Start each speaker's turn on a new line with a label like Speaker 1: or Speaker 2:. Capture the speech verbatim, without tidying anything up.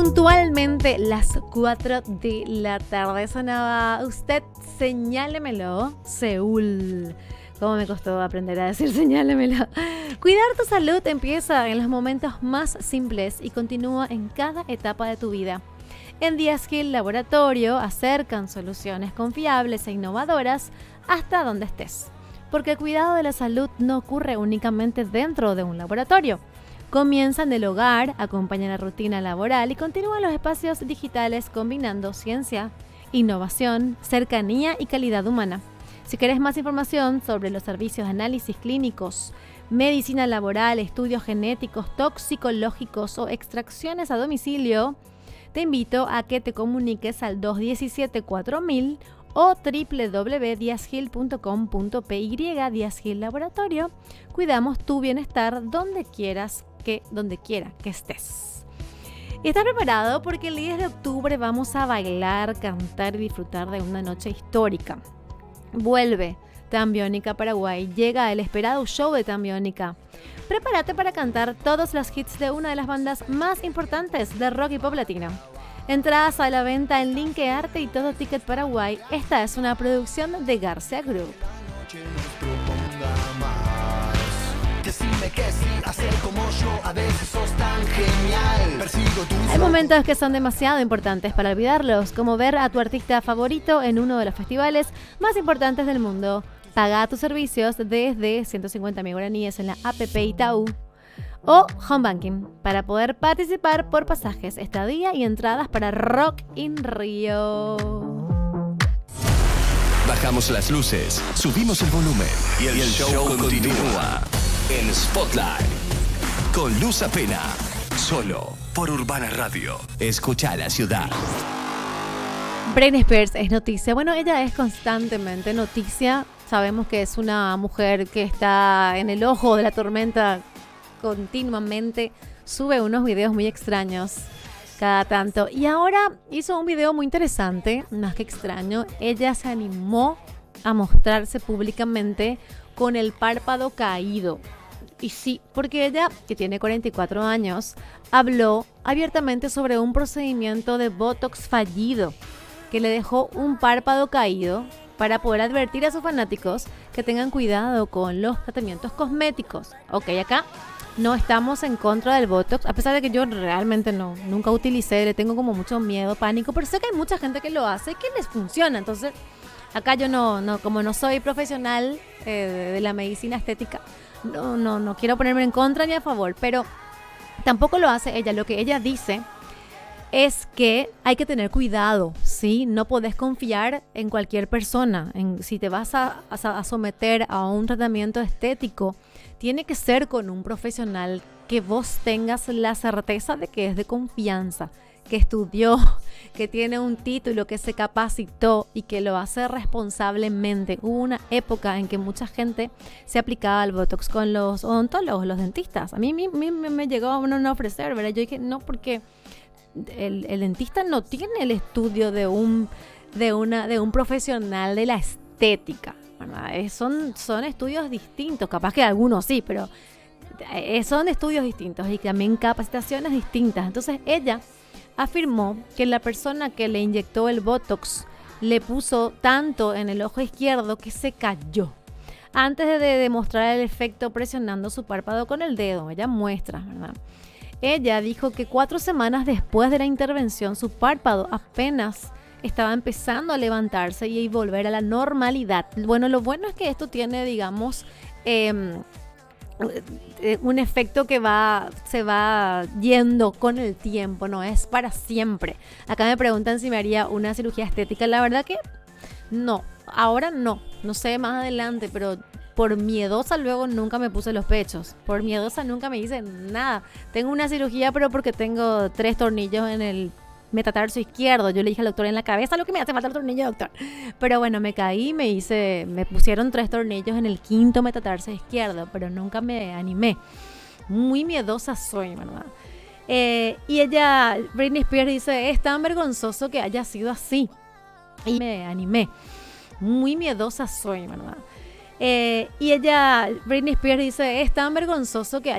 Speaker 1: Puntualmente las cuatro de la tarde sonaba Usted Señálemelo, Seúl. ¿Cómo me costó aprender a decir señálemelo? Cuidar tu salud empieza en los momentos más simples y continúa en cada etapa de tu vida. En Diasheal Laboratorio acercan soluciones confiables e innovadoras hasta donde estés. Porque el cuidado de la salud no ocurre únicamente dentro de un laboratorio. Comienza en el hogar, acompaña la rutina laboral y continúa en los espacios digitales combinando ciencia, innovación, cercanía y calidad humana. Si querés más información sobre los servicios de análisis clínicos, medicina laboral, estudios genéticos, toxicológicos o extracciones a domicilio, te invito a que te comuniques al dos uno siete cuatro mil o doble u doble u doble u punto diasheal punto com punto p y. Diasheal Laboratorio. Cuidamos tu bienestar donde quieras que, donde quiera que estés. ¿Y estás preparado? Porque el diez de octubre vamos a bailar, cantar y disfrutar de una noche histórica. Vuelve Tambiónica Paraguay, llega el esperado show de Tambiónica. Prepárate para cantar todos los hits de una de las bandas más importantes de rock y pop latino. Entradas a la venta en Linkearte y Todo Ticket Paraguay. Esta es una producción de García Group. Hay momentos que son demasiado importantes para olvidarlos, como ver a tu artista favorito en uno de los festivales más importantes del mundo. Paga tus servicios desde ciento cincuenta mil guaraníes en la app Itaú o Home Banking para poder participar por pasajes, estadía y entradas para Rock in Rio.
Speaker 2: Bajamos las luces, subimos el volumen y el, y el show, show continúa en Spotlight con Luz Apena, solo por Urbana Radio. Escucha la ciudad.
Speaker 1: Britney Spears es noticia. Bueno, ella es constantemente noticia. Sabemos que es una mujer que está en el ojo de la tormenta continuamente. Sube unos videos muy extraños cada tanto. Y ahora hizo un video muy interesante, más que extraño. Ella se animó a mostrarse públicamente con el párpado caído. Y sí, porque ella, que tiene cuarenta y cuatro años, habló abiertamente sobre un procedimiento de Botox fallido que le dejó un párpado caído para poder advertir a sus fanáticos que tengan cuidado con los tratamientos cosméticos. Ok, acá no estamos en contra del Botox, a pesar de que yo realmente no, nunca utilicé, le tengo como mucho miedo, pánico, pero sé que hay mucha gente que lo hace y que les funciona. Entonces, acá yo no, no como no soy profesional eh, de, de la medicina estética, no, no, no quiero ponerme en contra ni a favor, pero tampoco lo hace ella. Lo que ella dice es que hay que tener cuidado, ¿sí? No podés confiar en cualquier persona. En, si te vas a, a, a someter a un tratamiento estético, tiene que ser con un profesional que vos tengas la certeza de que es de confianza, que estudió, que tiene un título, que se capacitó y que lo hace responsablemente. Hubo una época en que mucha gente se aplicaba el Botox con los odontólogos, los dentistas. A mí, mí, mí me llegó a uno a ofrecer, ¿verdad? Yo dije, no, porque el, el dentista no tiene el estudio de un, de una, de un profesional de la estética, ¿verdad? Son, son estudios distintos, capaz que algunos sí, pero son estudios distintos y también capacitaciones distintas. Entonces ella afirmó que la persona que le inyectó el Botox le puso tanto en el ojo izquierdo que se cayó antes de demostrar el efecto presionando su párpado con el dedo. Ella muestra, ¿verdad? Ella dijo que cuatro semanas después de la intervención su párpado apenas estaba empezando a levantarse y volver a la normalidad. Bueno, lo bueno es que esto tiene, digamos, eh, un efecto que va se va yendo con el tiempo, no es para siempre. Acá me preguntan si me haría una cirugía estética. La verdad que no, ahora no, no sé más adelante, pero por miedosa luego nunca me puse los pechos, por miedosa nunca me hice nada. Tengo una cirugía, pero porque tengo tres tornillos en el metatarso izquierdo. Yo le dije al doctor en la cabeza lo que me hace falta el tornillo, doctor. Pero bueno, me caí, me hice, me pusieron tres tornillos en el quinto metatarso izquierdo, pero nunca me animé. Muy miedosa soy, ¿verdad? Eh, y ella, Britney Spears, dice, es tan vergonzoso que haya sido así. Y me animé. Muy miedosa soy, ¿verdad? Eh, y ella, Britney Spears, dice, es tan vergonzoso que